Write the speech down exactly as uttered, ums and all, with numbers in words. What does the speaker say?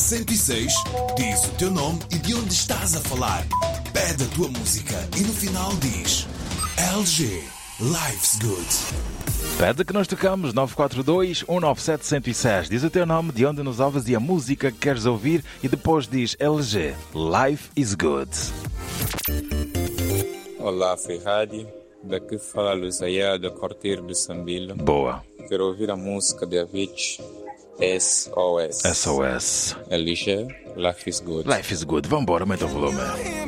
cento e seis, diz o teu nome e de onde estás a falar. Pede a tua música e no final diz L G, Life's Good. Pede que nós tocamos nove quatro dois, um nove sete, um zero seis. Diz o teu nome, de onde nos ouves e a música que queres ouvir e depois diz L G, Life is Good. Olá, Ferrari. Daqui fala Luzaia do Corteiro de Sambilo. Boa. Quero ouvir a música de Avicii, S O S. S O S. L G, Life is Good. Life is Good. Vambora, aumenta o volume.